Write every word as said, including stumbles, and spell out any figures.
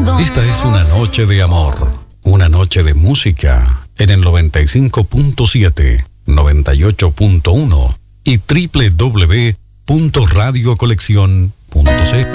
cuando Esta es no una sé. noche de amor, una noche de música en el noventa y cinco punto siete, noventa y ocho punto uno y doble u doble u doble u punto radio colección punto c.